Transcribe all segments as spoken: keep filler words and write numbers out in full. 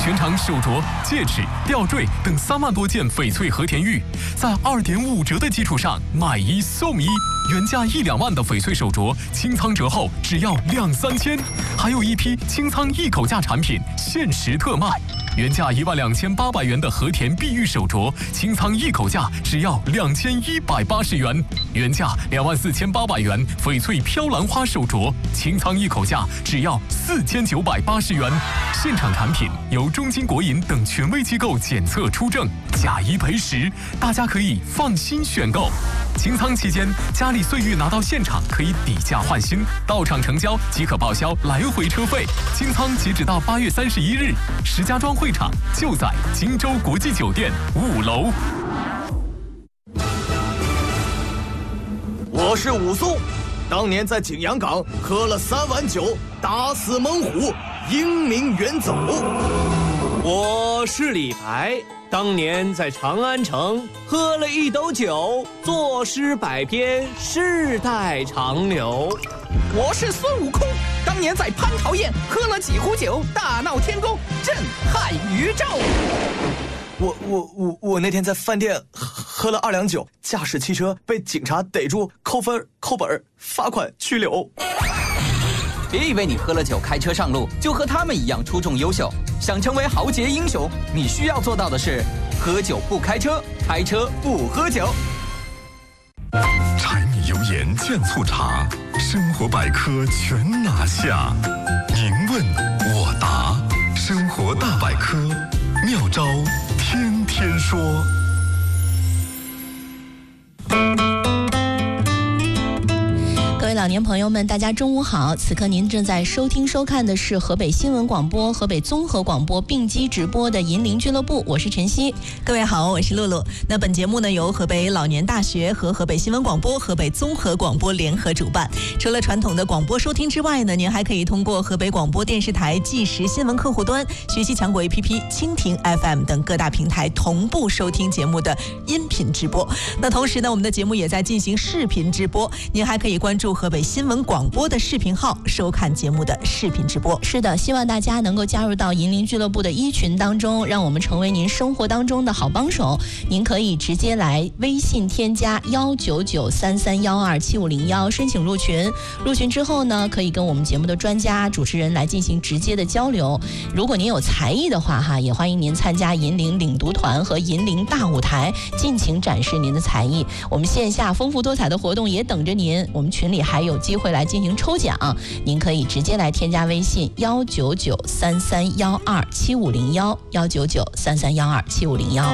全场手镯、戒指、吊坠等三万多件翡翠和田玉，在二点五折的基础上买一送一，原价一两万的翡翠手镯清仓折后只要两三千，还有一批清仓一口价产品限时特卖。原价一万两千八百元的和田碧玉手镯，清仓一口价只要两千一百八十元；原价两万四千八百元翡翠飘兰花手镯，清仓一口价只要四千九百八十元。现场产品由中金国银等权威机构检测出证，假一赔十，大家可以放心选购。清仓期间，嘉里岁玉拿到现场可以抵价换新，到场成交即可报销来回车费。清仓截止到八月三十一日，石家庄会场就在荆州国际酒店五楼。 我是武松，当年在景阳冈喝了三碗酒，打死猛虎，英名远走。 我是李白，当年在长安城喝了一斗酒，作诗百篇，世代长流。 我是孙悟空，当年在蟠桃宴喝了几壶酒，大闹天宫，震撼宇宙。 我我我我那天在饭店喝了二两酒，驾驶汽车被警察逮住，扣分、扣本、罚款、拘留。 别以为你喝了酒开车上路就和他们一样出众优秀，想成为豪杰英雄，你需要做到的是喝酒不开车，开车不喝酒。 柴米油盐酱醋茶，生活百科全拿下。您问我答，生活大百科，妙招天天说。 各位老年朋友们，大家中午好！此刻您正在收听收看的是河北新闻广播、河北综合广播并机直播的银铃俱乐部，我是晨曦。 各位好，我是露露。那本节目呢由河北老年大学和河北新闻广播、河北综合广播联合主办。除了传统的广播收听之外呢，您还可以通过河北广播电视台即时新闻客户端、学习强国 A P P、蜻蜓 F M 等各大平台同步收听节目的音频直播。那同时呢，我们的节目也在进行视频直播，您还可以关注河北新闻广播的视频号收看节目的视频直播。 是的，希望大家能够加入到银铃俱乐部的一群当中，让我们成为您生活当中的好帮手。您可以直接来微信添加幺九九三三幺二七五零幺申请入群。入群之后呢，可以跟我们节目的专家主持人来进行直接的交流。如果您有才艺的话哈，也欢迎您参加银铃领读团和银铃大舞台，尽情展示您的才艺。我们线下丰富多彩的活动也等着您，我们群里还有机会来进行抽奖，您可以直接来添加微信幺九九三三幺二七五零幺幺九九三三幺二七五零幺。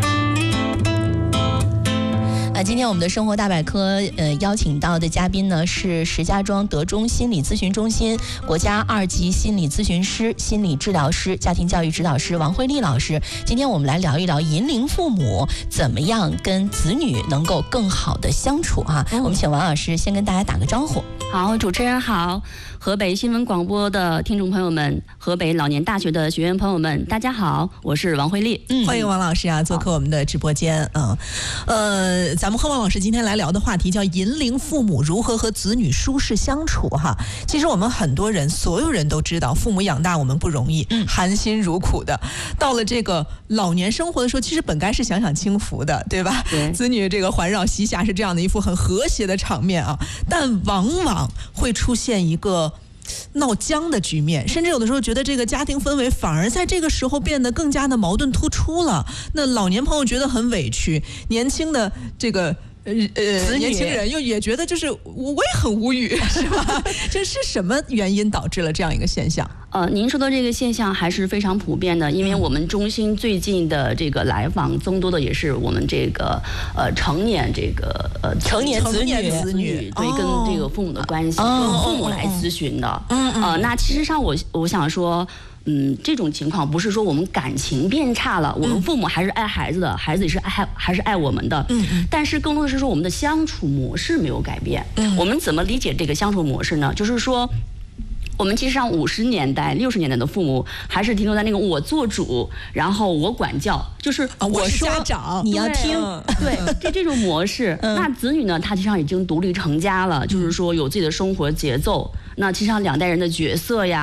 那今天我们的生活大百科，呃，邀请到的嘉宾呢是石家庄德中心理咨询中心国家二级心理咨询师、心理治疗师、家庭教育指导师王慧丽老师。今天我们来聊一聊银龄父母怎么样跟子女能够更好的相处啊。嗯、我们请王老师先跟大家打个招呼。 好，主持人好，河北新闻广播的听众朋友们，河北老年大学的学员朋友们，大家好，我是王慧丽。 嗯，欢迎王老师啊，做客我们的直播间。嗯，呃，咱们和王老师今天来聊的话题叫银龄父母如何和子女舒适相处哈。其实我们很多人，所有人都知道，父母养大我们不容易，嗯、含辛茹苦的。到了这个老年生活的时候，其实本该是享享清福的，对吧？对，子女这个环绕膝下是这样的一副很和谐的场面啊，但往往会出现一个闹僵的局面，甚至有的时候觉得这个家庭氛围反而在这个时候变得更加的矛盾突出了。那老年朋友觉得很委屈，年轻的这个呃呃年轻人又也觉得就是我也很无语，是吧？这是什么原因导致了这样一个现象？ 呃，您说的这个现象还是非常普遍的，因为我们中心最近的这个来访增多的也是我们这个呃成年这个呃成年子女子女对、哦、跟这个父母的关系，哦、父母来咨询的。嗯嗯。呃，那其实上我我想说。嗯，这种情况不是说我们感情变差了，我们父母还是爱孩子的，孩子也是爱还是爱我们的。嗯嗯。但是更多的是说我们的相处模式没有改变。嗯。我们怎么理解这个相处模式呢？就是说。我们其实上五十年代、六十年代的父母还是停留在那个我做主，然后我管教，就是我是家长， 你要听， 对，这这种模式。嗯、那子女呢，他其实上已经独立成家了，就是说有自己的生活节奏。那其实上两代人的角色呀。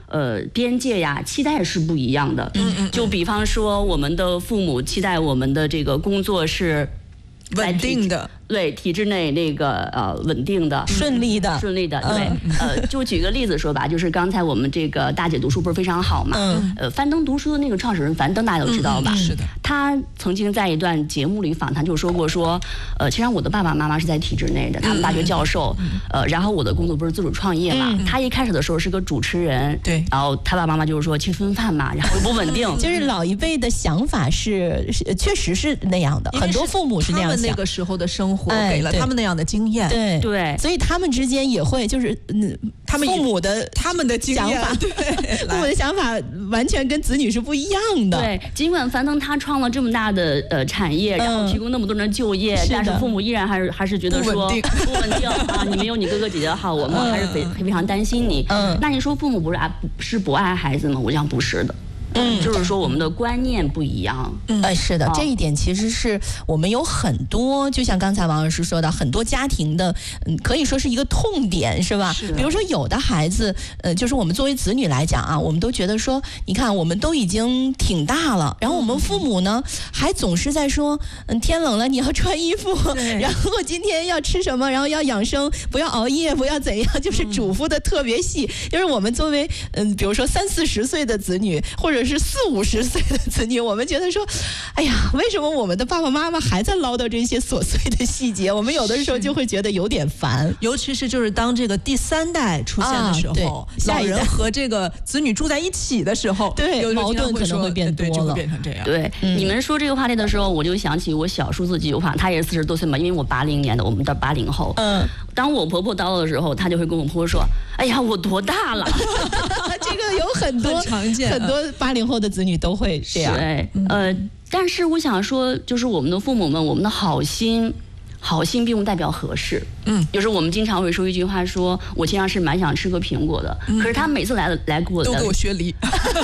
呃边界呀、期待是不一样的。嗯嗯。就比方说，我们的父母期待我们的这个工作是稳定的。 对体制内那个呃稳定的、 顺利的、 顺利的，对，嗯、呃，就举个例子说吧，就是刚才我们这个大姐读书不是非常好嘛，嗯，呃，樊登读书的那个创始人樊登大家都知道吧？ 嗯、是的， 他曾经在一段节目里访谈就说过说，呃，其实我的爸爸妈妈是在体制内的，他们大学教授，嗯、呃，然后我的工作不是自主创业嘛，嗯、他一开始的时候是个主持人， 对， 然后他爸爸妈妈就是说去分饭嘛，然后不稳定， 就是老一辈的想法是，是确实是那样的，很多父母是那样想， 他们那个时候的生活给了他们那样的经验， 对对， 所以他们之间也会就是嗯， 他们父母的他们的想法， 对， 父母的想法完全跟子女是不一样的。 对，尽管樊登他创了这么大的呃产业，然后提供那么多人就业， 嗯、 但是父母依然还是还是觉得说不稳定， 不稳定啊，你没有你哥哥姐姐好，我们还是非非常担心你。嗯，那你说父母不是爱是不爱孩子吗？我想不是的。嗯，就是说我们的观念不一样。 嗯，呃，是的，哦、这一点其实是我们有很多，就像刚才王老师说的，很多家庭的，嗯，可以说是一个痛点，是吧？是。比如说有的孩子，呃，就是我们作为子女来讲啊，我们都觉得说，你看我们都已经挺大了，然后我们父母呢，还总是在说，嗯，天冷了你要穿衣服，然后今天要吃什么，然后要养生，不要熬夜，不要怎样，就是嘱咐的特别细。嗯、就是我们作为，嗯，比如说三四十岁的子女，或者是四五十岁的子女，我们觉得说，哎呀，为什么我们的爸爸妈妈还在唠叨这些琐碎的细节？我们有的时候就会觉得有点烦， 尤其是就是当这个第三代出现的时候，啊、老人和这个子女住在一起的时候， 对，矛盾可能会变多了， 就会变成这样。 对，嗯、你们说这个话题的时候，我就想起我小叔子几句话，他也是四十多岁嘛，因为我八零年的，我们的八零后。嗯，当我婆婆叨叨的时候，他就会跟我婆婆说：“哎呀，我多大了？” 这个有很多很常见， 很多八零后的子女都会这样。 对，呃，但是我想说，就是我们的父母们，我们的好心，好心并不代表合适。嗯，就是我们经常会说一句话说，说我经常是蛮想吃个苹果的，嗯、可是他每次来来给我都给我削梨。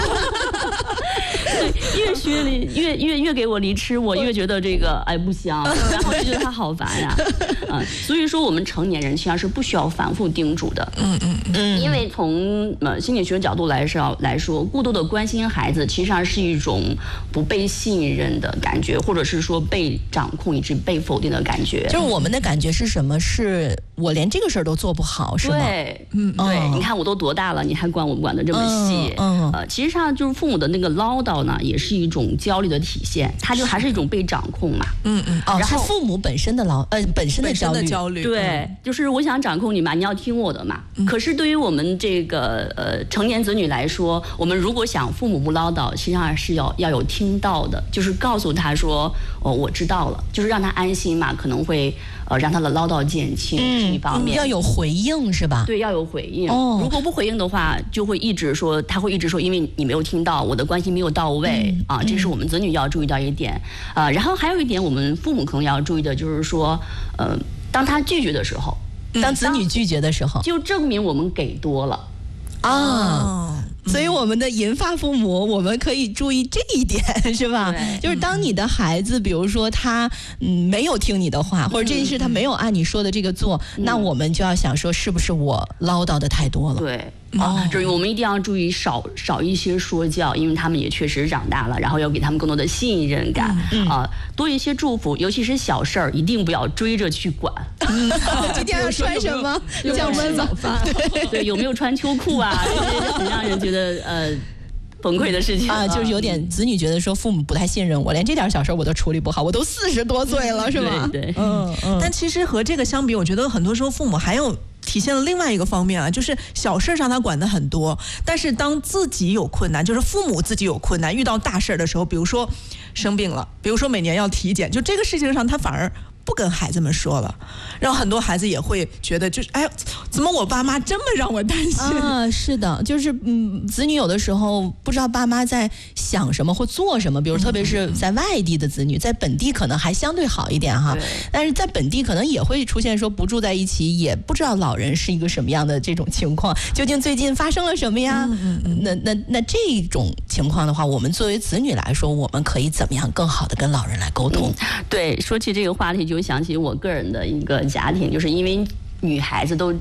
对，越削梨越越越给我梨吃，我越觉得这个哎不香，然后就觉得他好烦呀。啊，所以说我们成年人实际上是不需要反复叮嘱的。嗯嗯嗯，因为从呃心理学角度来说来说，过度的关心孩子，其实上是一种不被信任的感觉，或者是说被掌控以及被否定的感觉。 就是我们的感觉是什么？是我连这个事儿都做不好，是吗？ 对，嗯，对，哦、你看我都多大了，你还管我管得这么细？嗯，嗯呃，其实上就是父母的那个唠叨呢，也是一种焦虑的体现，它就还是一种被掌控嘛。嗯嗯， 哦，然后父母本身的劳呃本身的焦虑， 焦虑对，嗯、就是我想掌控你嘛，你要听我的嘛。嗯、可是对于我们这个呃成年子女来说，我们如果想父母不唠叨，实际上是要要有听到的，就是告诉他说哦我知道了，就是让他安心嘛，可能会呃让他的唠叨减轻、嗯、是一方面、 嗯，要有回应是吧？ 对，要有回应。哦，如果不回应的话，就会一直说他会一直说，因为你没有听到我的关心没有到位、嗯、啊，这是我们子女要注意到一点啊、呃。然后还有一点，我们父母可能要注意的就是说，呃，当他拒绝的时候， 当子女拒绝的时候， 就证明我们给多了啊。哦所以我们的银发父母，我们可以注意这一点，是吧？就是当你的孩子，比如说他嗯没有听你的话，或者这件事他没有按你说的这个做，嗯、那我们就要想说，是不是我唠叨的太多了？ 对。啊，就是我们一定要注意少少一些说教，因为他们也确实长大了，然后要给他们更多的信任感、嗯、啊，多一些祝福，尤其是小事儿，一定不要追着去管。 嗯、今天要穿什么？ 降温早饭， 对对，有没有穿秋裤啊？这些很让人觉得呃。崩溃的事情啊，就是有点子女觉得说父母不太信任我，连这点小事我都处理不好，我都四十多岁了，是吧？ 对对， 嗯嗯。但其实和这个相比，我觉得很多时候父母还有体现了另外一个方面啊，就是小事上他管得很多，但是当自己有困难，就是父母自己有困难，遇到大事的时候，比如说生病了，比如说每年要体检，就这个事情上他反而不跟孩子们说了，然后很多孩子也会觉得，就是哎，怎么我爸妈这么让我担心啊？是的，就是嗯，子女有的时候不知道爸妈在想什么或做什么，比如特别是在外地的子女，在本地可能还相对好一点哈，但是在本地可能也会出现说不住在一起，也不知道老人是一个什么样的这种情况，究竟最近发生了什么呀？嗯嗯嗯那那那这种情况的话，我们作为子女来说，我们可以怎么样更好的跟老人来沟通？ 嗯、对，说起这个话题就。就想起我个人的一个家庭，就是因为女孩子都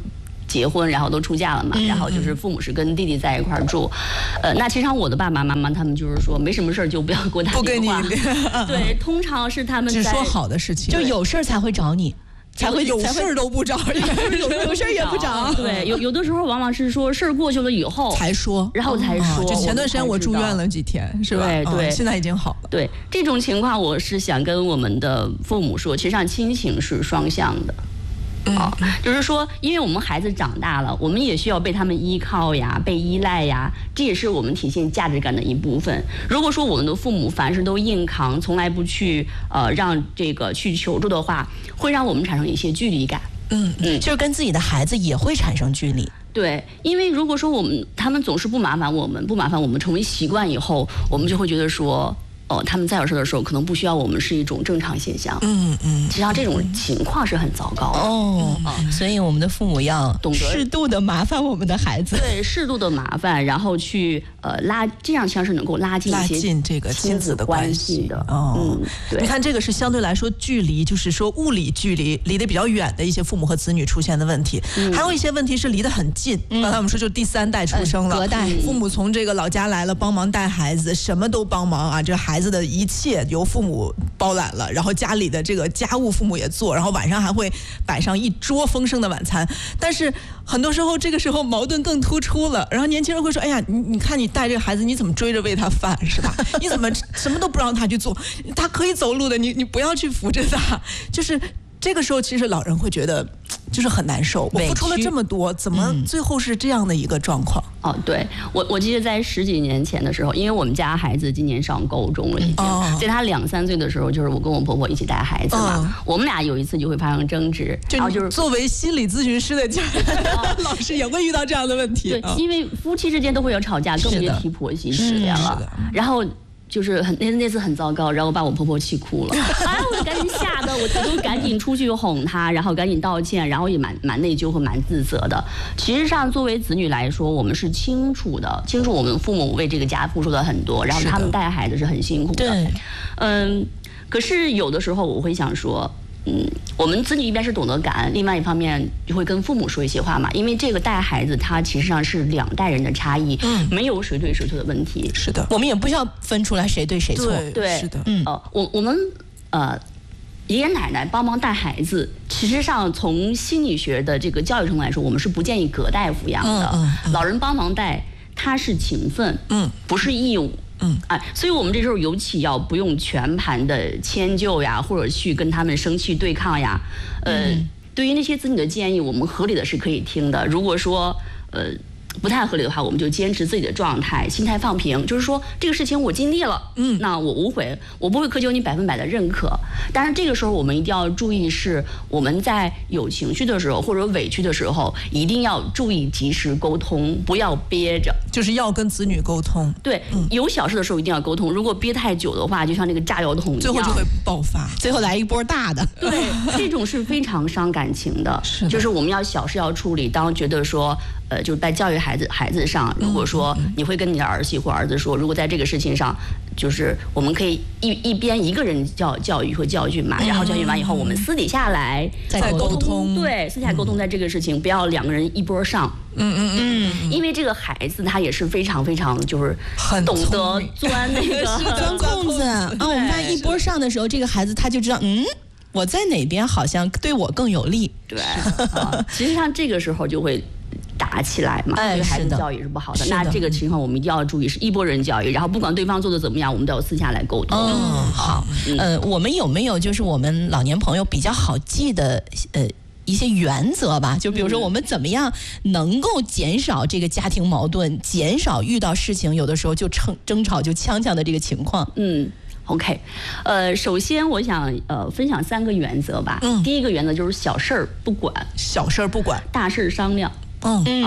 结婚，然后都出嫁了嘛，然后就是父母是跟弟弟在一块儿住，呃，那其实上我的爸爸妈妈他们就是说没什么事儿就不要给我打电话，对，通常是他们只说好的事情， 就有事儿才会找你。才会有事儿都不找人， 有有事儿也不找。 对，有有的时候往往是说事儿过去了以后才说， 然后才说。 就前段时间我住院了几天，是吧？ 对对， 现在已经好了。 对，这种情况我是想跟我们的父母说，其实上亲情是双向的。啊、哦，就是说，因为我们孩子长大了，我们也需要被他们依靠呀，被依赖呀，这也是我们体现价值感的一部分。如果说我们的父母凡事都硬扛，从来不去呃让这个去求助的话，会让我们产生一些距离感。 嗯嗯，就是跟自己的孩子也会产生距离。 对，因为如果说我们他们总是不麻烦我们，不麻烦我们，成为习惯以后，我们就会觉得说。哦，他们在有事的时候，可能不需要我们是一种正常现象。 嗯嗯， 实际上这种情况是很糟糕的。 哦，嗯、所以我们的父母要懂得适度的麻烦我们的孩子。 对，适度的麻烦，然后去呃拉，这样像是能够拉近一些拉近这个亲子的关系的。 哦， 嗯，对。 你看这个是相对来说距离，就是说物理距离离得比较远的一些父母和子女出现的问题，嗯、还有一些问题是离得很近。嗯、刚才我们说就第三代出生了， 隔代， 父母从这个老家来了，帮忙带孩子，什么都帮忙啊，这孩子的一切。由父母包揽了，然后家里的这个家务父母也做，然后晚上还会摆上一桌丰盛的晚餐。但是很多时候这个时候矛盾更突出了，然后年轻人会说：“哎呀，你你看你带这个孩子，你怎么追着喂他饭是吧？你怎么什么都不让他去做？他可以走路的，你你不要去扶着他。”就是这个时候，其实老人会觉得就是很难受。我付出了这么多，怎么最后是这样的一个状况？ 哦，对，我我记得在十几年前的时候，因为我们家孩子今年上高中了已经，哦、在他两三岁的时候，就是我跟我婆婆一起带孩子嘛，哦、我们俩有一次就会发生争执， 就然后就是作为心理咨询师的家人老师也会遇到这样的问题。 对，哦、因为夫妻之间都会有吵架，更别提婆媳之间了。然后。就是很那那次很糟糕，然后把我婆婆气哭了，哎，我就赶紧吓得我我就赶紧出去哄她，然后赶紧道歉，然后也蛮蛮内疚和蛮自责的。其实上作为子女来说，我们是清楚的，清楚我们父母为这个家付出了很多，然后他们带孩子是很辛苦的。 对， 嗯，可是有的时候我会想说。嗯，我们子女一边是懂得感恩，另外一方面就会跟父母说一些话嘛，因为这个带孩子，它其实上是两代人的差异，嗯，没有谁对谁错的问题。 是的， 我们也不需要分出来谁对谁错。 对， 对是的， 嗯，呃，我我们呃，爷爷奶奶帮忙带孩子，其实上从心理学的这个教育程度来说，我们是不建议隔代抚养的。嗯嗯嗯、老人帮忙带，他是情分，嗯，不是义务。嗯，哎，所以我们这时候尤其要不用全盘的迁就呀，或者去跟他们生气对抗呀。呃，嗯、对于那些子女的建议，我们合理的是可以听的。如果说呃不太合理的话，我们就坚持自己的状态，心态放平，就是说这个事情我尽力了，嗯，那我无悔，我不会苛求你百分百的认可。但是这个时候我们一定要注意，是我们在有情绪的时候或者委屈的时候，一定要注意及时沟通，不要憋着。 就是要跟子女沟通。 对，嗯、有小事的时候一定要沟通。如果憋太久的话，就像那个炸药桶一样， 最后就会爆发， 最后来一波大的。 对，这种是非常伤感情的。 是的， 就是我们要小事要处理。当觉得说，呃，就是在教育孩子孩子上，如果说你会跟你的儿媳或儿子说，如果在这个事情上，就是我们可以一一边一个人教教育和教训嘛，然后教育完以后，我们私底下来再沟通。 对，私底下沟通，在这个事情不要两个人一波上。 嗯嗯嗯， 因为这个孩子他也是非常非常就是懂得钻那个钻空子啊。我们在一波上的时候，这个孩子他就知道，嗯，我在哪边好像对我更有利。 对，啊、实际上这个时候就会打起来嘛， 哎， 对孩子教育是不好的。的那这个情况我们一定要注意，是一拨人教育，然后不管对方做的怎么样，我们都要私下来沟通。 嗯，好，嗯、呃，我们有没有就是我们老年朋友比较好记的呃？一些原则吧，就比如说我们怎么样能够减少这个家庭矛盾，减少遇到事情有的时候就争争吵就呛呛的这个情况。 嗯 ，OK， 呃，首先我想呃分享三个原则吧。嗯，第一个原则就是小事儿不管， 小事儿不管， 大事儿商量。 嗯啊，不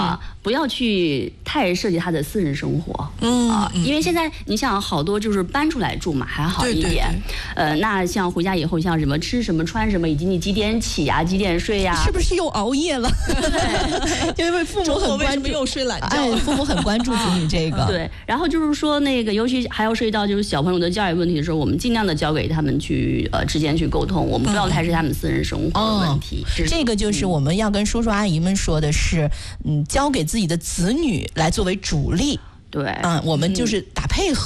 不要去太涉及他的私人生活， 嗯啊、因为现在你想好多就是搬出来住嘛，还好一点。 对对对呃，那像回家以后，像什么吃什么穿什么，以及你几点起呀、几点睡呀、 是不是又熬夜了？因为父母很关注， 又睡懒觉？ 哎，父母很关注子女这个。 对，然后就是说那个，尤其还要涉及到就是小朋友的教育问题的时候，我们尽量的交给他们去呃之间去沟通，我们不要太是他们私人生活的问题。 哦、这个就是我们要跟叔叔阿姨们说的是，嗯，交给自己的子女来作为主力。 对， 嗯，我们就是打配合。